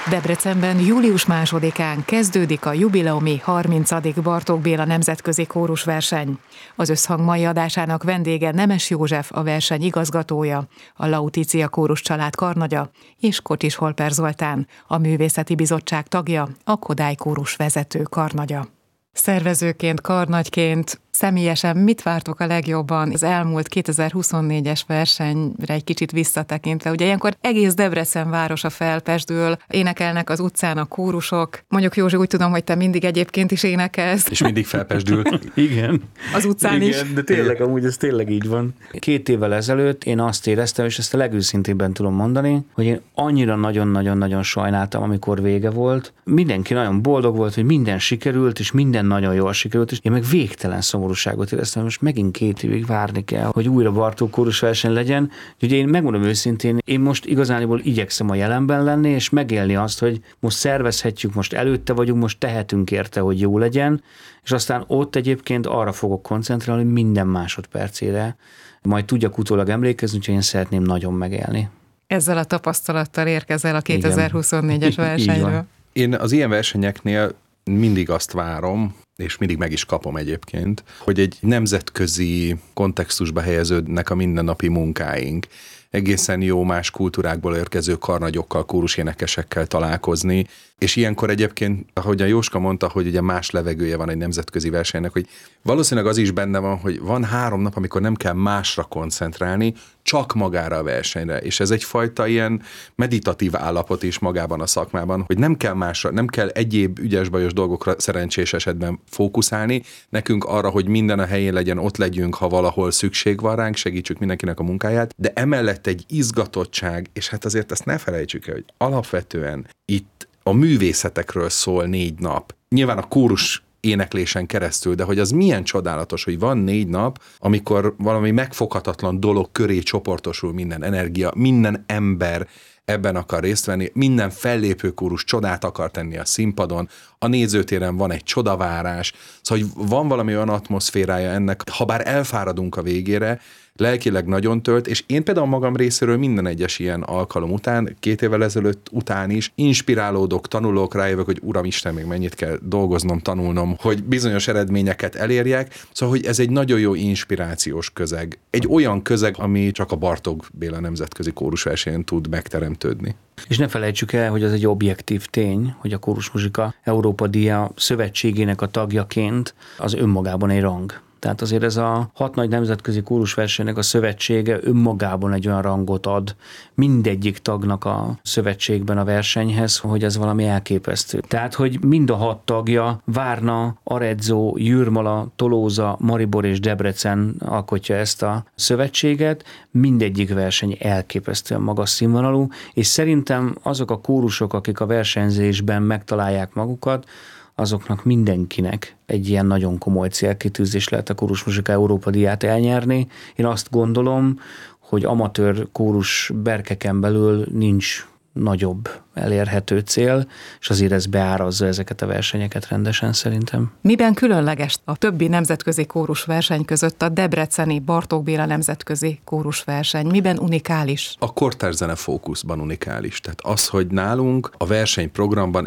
Debrecenben július 2-án kezdődik a jubileumi 30. Bartók Béla nemzetközi kórusverseny. Az Összhang mai adásának vendége Nemes József, a verseny igazgatója, a Lauticia kórus család karnagya, és Kocsis Holper Zoltán, a Művészeti Bizottság tagja, a Kodály kórus vezető karnagya. Szervezőként, karnagyként személyesen mit vártok a legjobban az elmúlt 2024-es versenyre egy kicsit visszatekintve? Ugye ilyenkor egész Debrecen városa felpesdül, énekelnek az utcán a kórusok. Mondjuk Józsi, úgy tudom, hogy te mindig egyébként is énekelsz. És mindig felpesdül. Igen. Az utcán igen, is. De tényleg, amúgy ez tényleg így van. 2 évvel ezelőtt én azt éreztem, és ezt a legőszintébben tudom mondani, hogy én annyira nagyon-nagyon-nagyon sajnáltam, amikor vége volt. Mindenki nagyon boldog volt, hogy minden sikerült, és minden nagyon jól sikerült, és én meg végtelen szomorúságot éreztem, most megint 2 évig várni kell, hogy újra Bartók kórusverseny legyen. Ugye én megmondom őszintén, én most igazániból igyekszem a jelenben lenni, és megélni azt, hogy most szervezhetjük, most előtte vagyunk, most tehetünk érte, hogy jó legyen, és aztán ott egyébként arra fogok koncentrálni, hogy minden másodpercére majd tudjak utólag emlékezni, úgyhogy én szeretném nagyon megélni. Ezzel a tapasztalattal érkezel a 2024-es versenyről. Én az ilyen versenyeknél mindig azt várom, és mindig meg is kapom egyébként, hogy egy nemzetközi kontextusba helyeződnek a mindennapi munkáink. Egészen jó más kultúrákból érkező karnagyokkal, kórusénekesekkel találkozni, és ilyenkor egyébként, ahogy a Jóska mondta, hogy ugye más levegője van egy nemzetközi versenynek, hogy valószínűleg az is benne van, hogy van 3 nap, amikor nem kell másra koncentrálni, csak magára a versenyre, és ez egyfajta ilyen meditatív állapot is magában a szakmában, hogy nem kell másra, nem kell egyéb ügyes-bajos dolgokra szerencsés esetben fókuszálni, nekünk arra, hogy minden a helyén legyen, ott legyünk, ha valahol szükség van ránk, segítsük mindenkinek a munkáját, de emellett egy izgatottság, és hát azért ezt ne felejtsük el, hogy alapvetően itt a művészetekről szól 4 nap. Nyilván a kórus éneklésen keresztül, de hogy az milyen csodálatos, hogy van 4 nap, amikor valami megfoghatatlan dolog köré csoportosul minden energia, minden ember ebben akar részt venni, minden fellépő kórus csodát akar tenni a színpadon, a nézőtéren van egy csodavárás, szóval hogy van valami olyan atmoszférája ennek, ha bár elfáradunk a végére, lelkileg nagyon tölt, és én például magam részéről minden egyes ilyen alkalom után, 2 évvel ezelőtt után is inspirálódok, tanulok, rájövök, hogy Uramisten, még mennyit kell dolgoznom, tanulnom, hogy bizonyos eredményeket elérjek, szóval, hogy ez egy nagyon jó inspirációs közeg. Egy olyan közeg, ami csak a Bartók Béla nemzetközi kórusversenyen tud megteremtődni. És ne felejtsük el, hogy az egy objektív tény, hogy a Kórusmuzsika Európa Díja szövetségének a tagjaként az önmagában egy rang. Tehát azért ez a 6 nagy nemzetközi kórusversenynek a szövetsége önmagában egy olyan rangot ad mindegyik tagnak a szövetségben a versenyhez, hogy ez valami elképesztő. Tehát, hogy mind a 6 tagja, Várna, Arezzo, Jurmala, Tolóza, Maribor és Debrecen alkotja ezt a szövetséget, mindegyik verseny elképesztően magas színvonalú, és szerintem azok a kórusok, akik a versenyzésben megtalálják magukat, azoknak mindenkinek egy ilyen nagyon komoly célkitűzés lehet a Kórusmuzsika Európa Díját elnyerni. Én azt gondolom, hogy amatőr kórus berkeken belül nincs nagyobb elérhető cél, és azért ez beárazza ezeket a versenyeket rendesen szerintem. Miben különleges a többi nemzetközi kórusverseny között a debreceni Bartók Béla nemzetközi kórusverseny? Miben unikális? A kortárs fókuszban unikális. Tehát az, hogy nálunk a versenyprogramban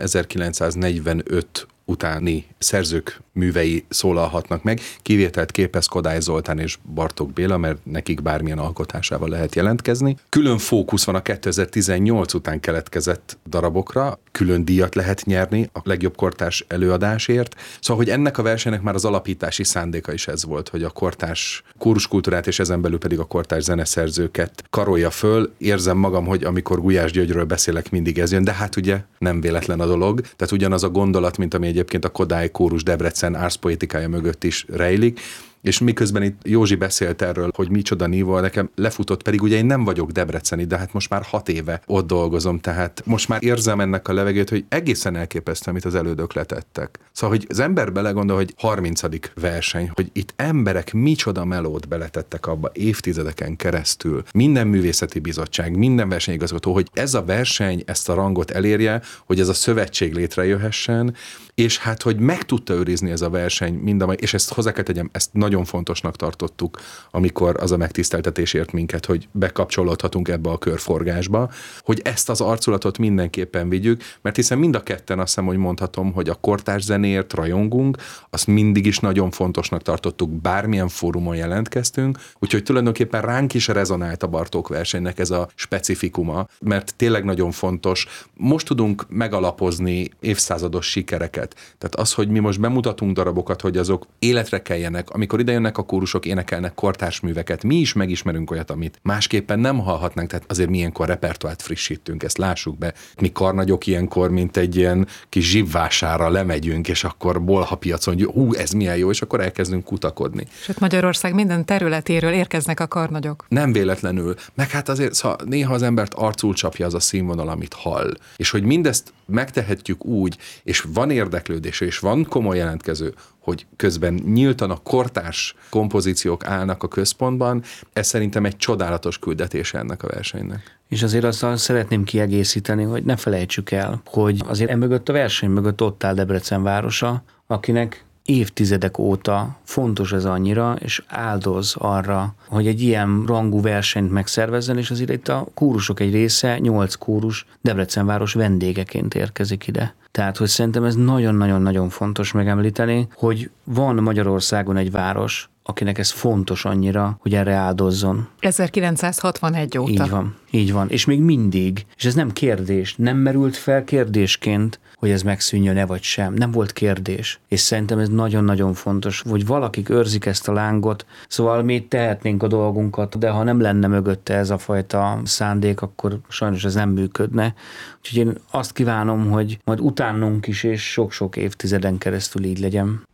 1945 utáni szerzők művei szólalhatnak meg, kivételt képez Kodály Zoltán és Bartók Béla, mert nekik bármilyen alkotásával lehet jelentkezni. Külön fókusz van a 2018 után keletkezett darabokra, külön díjat lehet nyerni a legjobb kortárs előadásért. Szóval, hogy ennek a versenynek már az alapítási szándéka is ez volt, hogy a kortárs kóruskultúrát és ezen belül pedig a kortárs zeneszerzőket karolja föl. Érzem magam, hogy amikor Gulyás Györgyről beszélek, mindig ez jön, de hát ugye nem véletlen a dolog. Tehát ugyanaz a gondolat, mint ami egyébként a Kodály kórus Debrecen árszpoetikája mögött is rejlik, és miközben itt Józsi beszélt erről, hogy micsoda nívó, nekem lefutott, pedig ugye én nem vagyok debreceni, de hát most már 6 éve ott dolgozom, tehát most már érzem ennek a levegőt, hogy egészen elképesztő, amit az elődök letettek. Szóval, hogy az ember belegondol, hogy 30. verseny, hogy itt emberek micsoda melót beletettek abba évtizedeken keresztül, minden művészeti bizottság, minden versenyigazgató, hogy ez a verseny ezt a rangot elérje, hogy ez a szövetség létrejöhessen, és hát, hogy meg tudta őrizni ez a verseny és ezt hozzá kell tegyem, ezt nagyon nagyon fontosnak tartottuk, amikor az a megtiszteltetés ért minket, hogy bekapcsolódhatunk ebbe a körforgásba, hogy ezt az arculatot mindenképpen vigyük, mert hiszen mind a ketten azt hiszem, hogy mondhatom, hogy a kortárs zenéért rajongunk, azt mindig is nagyon fontosnak tartottuk, bármilyen fórumon jelentkeztünk, úgyhogy tulajdonképpen ránk is rezonált a Bartók versenynek ez a specifikuma, mert tényleg nagyon fontos. Most tudunk megalapozni évszázados sikereket. Tehát az, hogy mi most bemutatunk darabokat, hogy azok életre keljenek, amikor idejönnek a kórusok, énekelnek kortárs műveket, mi is megismerünk olyat, amit másképpen nem hallhatnánk, tehát azért mi ilyenkor repertoárt frissítünk, ezt lássuk be. Mi karnagyok ilyenkor, mint egy ilyen kis zsibvására lemegyünk, és akkor bolhapiacon, hogy ez milyen jó, és akkor elkezdünk kutakodni. Sőt, Magyarország minden területéről érkeznek a karnagyok. Nem véletlenül. Meg hát azért néha az embert arcul csapja az a színvonal, amit hall. És hogy mindezt megtehetjük úgy, és van érdeklődése, és van komoly jelentkező, hogy közben nyíltan a kortárs kompozíciók állnak a központban, ez szerintem egy csodálatos küldetése ennek a versenynek. És azért azzal szeretném kiegészíteni, hogy ne felejtsük el, hogy azért emögött a verseny mögött ott áll Debrecen városa, akinek évtizedek óta fontos ez annyira, és áldoz arra, hogy egy ilyen rangú versenyt megszervezzen, és azért itt a kórusok egy része, 8 kórus Debrecen város vendégeként érkezik ide. Tehát, hogy szerintem ez nagyon-nagyon-nagyon fontos megemlíteni, hogy van Magyarországon egy város, akinek ez fontos annyira, hogy erre áldozzon. 1961 óta. Így van. És még mindig, és ez nem kérdés, nem merült fel kérdésként, hogy ez megszűnjön-e vagy sem. Nem volt kérdés. És szerintem ez nagyon-nagyon fontos, hogy valakik őrzik ezt a lángot, szóval mi tehetnénk a dolgunkat, de ha nem lenne mögötte ez a fajta szándék, akkor sajnos ez nem működne. Úgyhogy én azt kívánom, hogy majd utánunk is, és sok-sok évtizeden keresztül így legyen.